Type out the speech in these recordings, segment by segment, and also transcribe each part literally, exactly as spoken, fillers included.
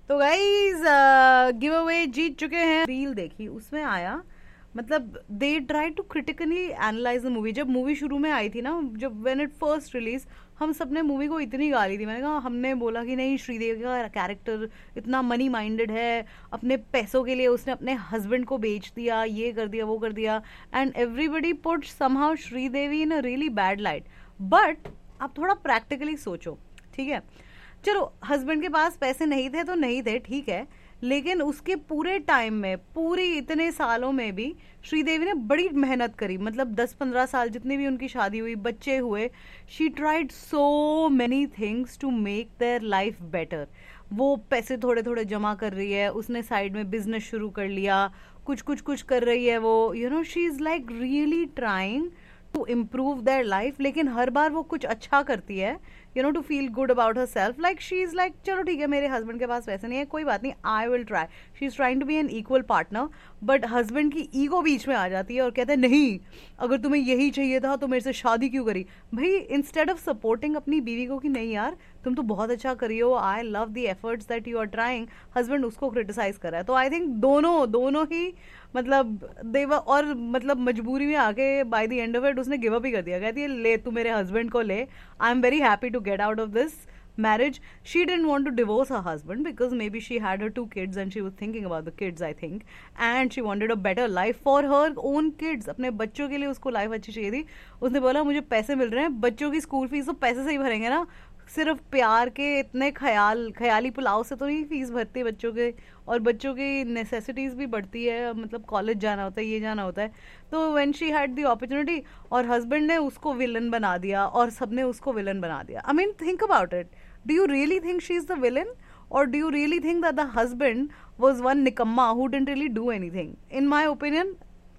तो guys give away जीत चुके हैं। रील देखी, उसमें आया, मतलब they try to critically analyse the movie. जब मूवी शुरू में आई थी ना, जब व्हेन इट फर्स्ट रिलीज, हम सबने मूवी को इतनी गाली थी। मैंने कहा, हमने बोला कि नहीं, श्रीदेवी का कैरेक्टर इतना मनी माइंडेड है, अपने पैसों के लिए उसने अपने हस्बैंड को बेच दिया, ये कर दिया, वो कर दिया, and everybody put somehow Sridevi in a really bad light. But आप थोड़ा प्रैक्टिकली सोचो, ठीक है, चलो हस्बैंड के पास पैसे नहीं थे तो नहीं थे, ठीक है, लेकिन उसके पूरे टाइम में, पूरी इतने सालों में भी श्रीदेवी ने बड़ी मेहनत करी। मतलब दस पंद्रह साल जितनी भी उनकी शादी हुई, बच्चे हुए, she tried so many things to make their life better. वो पैसे थोड़े थोड़े जमा कर रही है, उसने साइड में बिजनेस शुरू कर लिया, कुछ कुछ कुछ कर रही है वो, you know, she is like really trying to improve their life. लेकिन हर बार वो कुछ अच्छा करती है, you know, to feel good about her self. Like she is like, चलो ठीक है, मेरे हस्बैंड के पास पैसे नहीं है, कोई बात नहीं, I will try. She is trying to be N equal partner. But husband की ईगो बीच में आ जाती है और कहते हैं, नहीं, अगर तुम्हें यही चाहिए था तो मेरे से शादी क्यों करी। भाई, इंस्टेड ऑफ सपोर्टिंग अपनी बीवी को कि नहीं यार, तुम तो बहुत अच्छा करी हो, I love the efforts that you are trying, husband उसको क्रिटिसाइज कर रहा है। तो आई थिंक दोनों दोनों ही, मतलब देवा, और मतलब मजबूरी में आके by the end of it उसने गिव अप ही कर दिया। कहती है, ले तू मेरे हस्बैंड को ले, I am very happy to get out of this marriage. She didn't want to divorce her husband because maybe she had her two kids and she was thinking about the kids, I think, and she wanted a better life for her own kids. अपने बच्चों के लिए उसको life अच्छी चाहिए थी। उसने बोला, मुझे पैसे मिल रहे हैं, बच्चों की स्कूल फीस तो पैसे से ही भरेंगे ना, सिर्फ प्यार के इतने ख्याल ख्याली पुलाव से तो नहीं फीस भरती बच्चों के, और बच्चों की नेसेसिटीज भी बढ़ती है, मतलब कॉलेज जाना होता है, ये जाना होता है। तो when she had the opportunity, और हस्बैंड ने उसको विलन बना दिया और सबने उसको विलन बना दिया। I mean, think about it, do you really think she is the villain, और do you really think that the husband was one निकम्मा who didn't really do anything? In my opinion,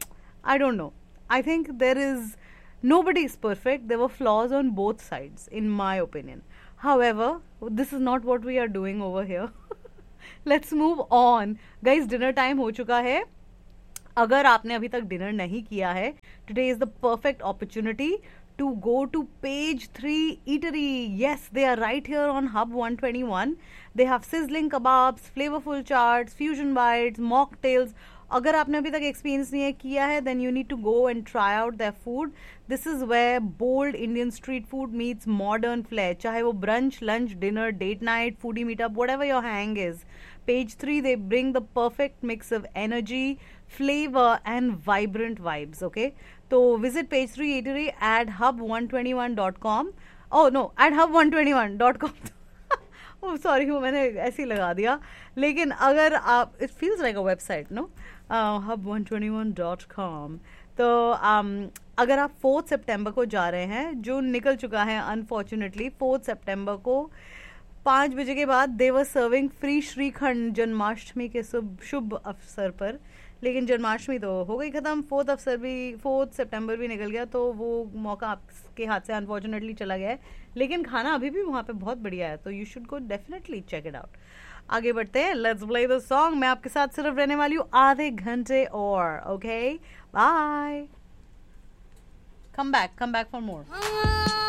I don't know. I think there is, nobody is perfect. There were flaws on both sides, in my opinion. However, this is not what we are doing over here. Let's move on. Guys, dinner time हो चुका है। अगर आपने अभी तक dinner नहीं किया है, today is the perfect opportunity to go to Page three Eatery. Yes, they are right here on Hub one twenty-one. They have sizzling kebabs, flavorful chaats, fusion bites, mocktails. अगर आपने अभी तक एक्सपीरियंस नहीं किया है, then you need to go and try out their food. This is where bold Indian street food meets modern flair. चाहे वो brunch, lunch, dinner, date night, foodie meetup, whatever your hang is. Page three, they bring the perfect mix of energy, flavor and vibrant vibes, okay? तो visit Page three Eatery at hub one twenty-one dot com. Oh no, at hub one twenty-one dot com. oh sorry, वो मैंने ऐसे ही लगा दिया। लेकिन अगर आप, it feels like a website, no, hub one twenty one dot com. तो um, अगर आप फोर्थ सितंबर को जा रहे हैं, जो निकल चुका है अनफॉर्चुनेटली, फोर्थ सितंबर को पाँच बजे के बाद दे वर सर्विंग फ्री श्रीखंड जन्माष्टमी के शुभ शुभ अवसर पर। लेकिन जन्माष्टमी तो हो गई खत्म, फोर्थ अवसर भी, फोर्थ सितंबर भी निकल गया, तो वो मौका आपके हाथ से अनफॉर्चुनेटली चला गया है। लेकिन खाना अभी भी वहाँ पे बहुत बढ़िया है, तो you should go definitely check it out. आगे बढ़ते हैं, लेट्स प्ले द सॉन्ग। मैं आपके साथ सिर्फ रहने वाली हूँ आधे घंटे और, okay, bye. Come back, come back for more.